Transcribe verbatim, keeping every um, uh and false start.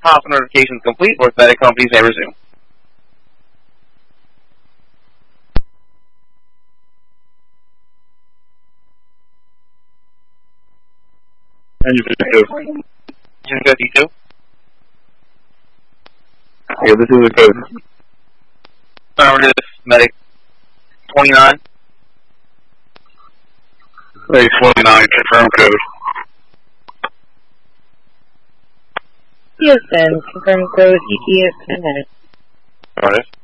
pop notifications complete. Orthopaedic companies may resume. Engine fifty-two. Engine fifty-two. Yeah, this is a code. Affirmative, medic twenty-nine. Hey, twenty-nine, confirm code. Houston, confirm code E T S ten minutes. Alright.